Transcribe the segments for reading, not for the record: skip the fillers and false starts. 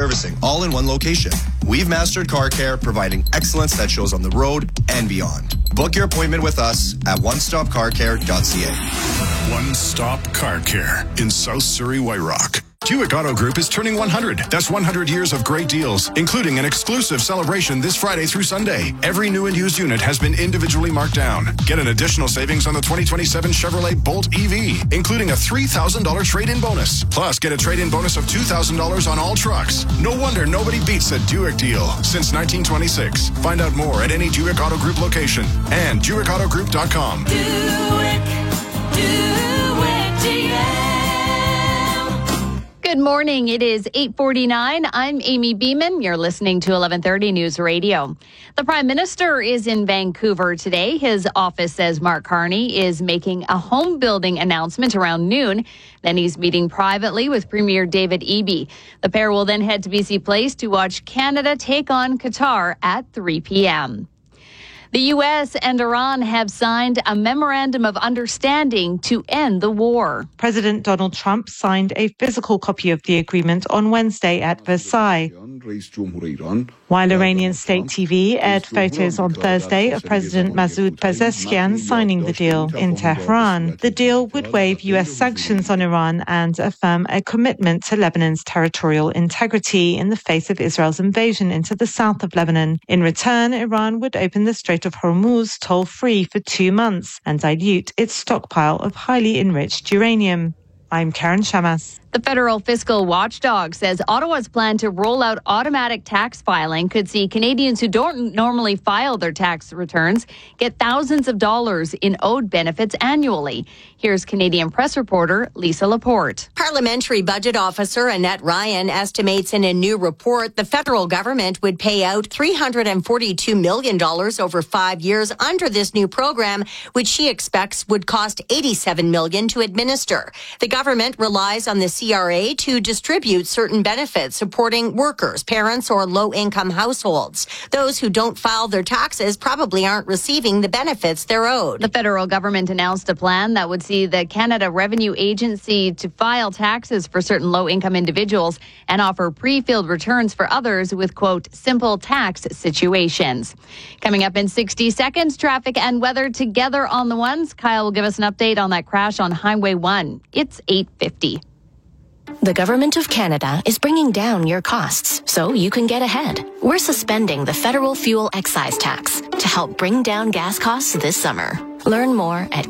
servicing, all in one location. We've mastered car care, providing excellence that shows on the road and beyond. Book your appointment with us at onestopcarcare.ca. One Stop Car Care in South Surrey, White Rock. Buick Auto Group is turning 100. That's 100 years of great deals, including an exclusive celebration this Friday through Sunday. Every new and used unit has been individually marked down. Get an additional savings on the 2027 Chevrolet Bolt EV, including a $3,000 trade-in bonus. Plus, get a trade-in bonus of $2,000 on all trucks. No wonder nobody beats a Buick deal since 1926. Find out more at any Buick Auto Group location and BuickAutoGroup.com. Buick GM. Good morning. It is 8:49. I'm Amy Beeman. You're listening to 1130 News Radio. The Prime Minister is in Vancouver today. His office says Mark Carney is making a home building announcement around noon. Then he's meeting privately with Premier David Eby. The pair will then head to BC Place to watch Canada take on Qatar at 3 p.m. The U.S. and Iran have signed a memorandum of understanding to end the war. President Donald Trump signed a physical copy of the agreement on Wednesday at Versailles. While Iranian state TV aired photos on Thursday of President Masoud Pezeshkian signing the deal in Tehran. The deal would waive U.S. sanctions on Iran and affirm a commitment to Lebanon's territorial integrity in the face of Israel's invasion into the south of Lebanon. In return, Iran would open the Strait of Hormuz toll-free for 2 months and dilute its stockpile of highly enriched uranium. I'm Karen Shamas. The federal fiscal watchdog says Ottawa's plan to roll out automatic tax filing could see Canadians who don't normally file their tax returns get thousands of dollars in owed benefits annually. Here's Canadian press reporter Lisa Laporte. Parliamentary Budget Officer Annette Ryan estimates in a new report the federal government would pay out $342 million over 5 years under this new program, which she expects would cost $87 million to administer. The government relies on the CRA to distribute certain benefits supporting workers, parents, or low-income households. Those who don't file their taxes probably aren't receiving the benefits they're owed. The federal government announced a plan that would see the Canada Revenue Agency to file taxes for certain low-income individuals and offer pre-filled returns for others with, quote, simple tax situations. Coming up in 60 seconds, traffic and weather together on the ones. Kyle will give us an update on that crash on Highway 1. It's 8:50. The Government of Canada is bringing down your costs so you can get ahead. We're suspending the federal fuel excise tax to help bring down gas costs this summer. Learn more at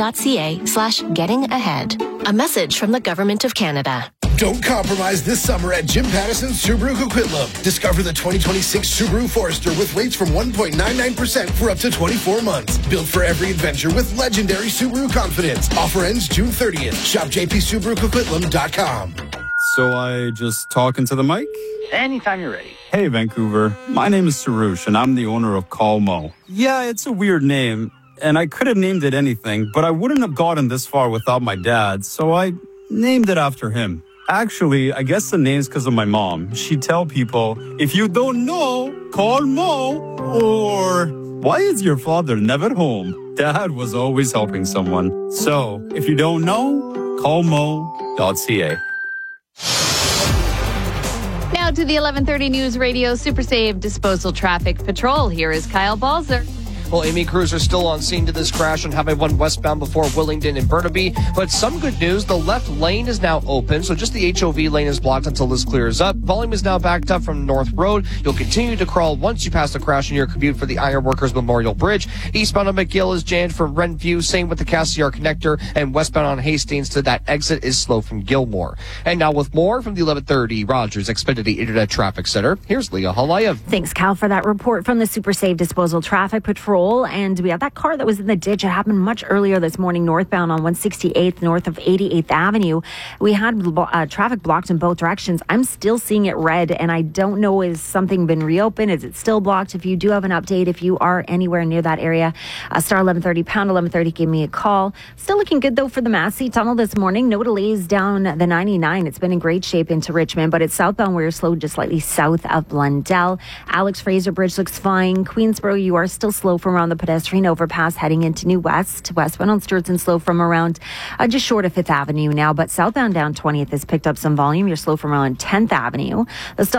canada.ca/gettingahead. A message from the Government of Canada. Don't compromise this summer at Jim Pattison Subaru Coquitlam. Discover the 2026 Subaru Forester with rates from 1.99% for up to 24 months. Built for every adventure with legendary Subaru confidence. Offer ends June 30th. Shop jpsubarucoquitlam.com. So I just talk into the mic? Anytime you're ready. Hey, Vancouver. My name is Sarush, and I'm the owner of Call Mo. Yeah, it's a weird name, and I could have named it anything, but I wouldn't have gotten this far without my dad, so I named it after him. Actually, I guess the name's because of my mom. She'd tell people, if you don't know, call Mo. Or, why is your father never home? Dad was always helping someone. So, if you don't know, call mo.ca. Now to the 1130 News Radio Super Save Disposal Traffic Patrol. Here is Kyle Balzer. Well, Amy, crews are still on scene to this crash on Highway 1 westbound before Willingdon and Burnaby. But some good news, the left lane is now open, so just the HOV lane is blocked until this clears up. Volume is now backed up from North Road. You'll continue to crawl once you pass the crash in your commute for the Ironworkers Memorial Bridge. Eastbound on McGill is jammed from Renview, same with the Cassiar connector, and westbound on Hastings to that exit is slow from Gilmore. And now with more from the 1130 Rogers Xfinity Internet Traffic Center, here's Leah Halayev. Thanks, Cal, for that report from the Super Save Disposal Traffic Patrol. And we have that car that was in the ditch. It happened much earlier this morning, northbound on 168th, north of 88th Avenue. We had traffic blocked in both directions. I'm still seeing it red, and I don't know, is something been reopened? Is it still blocked? If you do have an update, if you are anywhere near that area, star 1130, pound 1130, give me a call. Still looking good, though, for the Massey Tunnel this morning. No delays down the 99. It's been in great shape into Richmond, but it's southbound where you're slow just slightly south of Blundell. Alex Fraser Bridge looks fine. Queensboro, you are still slow from around the pedestrian overpass heading into New West. Westbound on Sturgeon slow from around just short of 5th Avenue now, but southbound down 20th has picked up some volume. You're slow from around 10th Avenue. The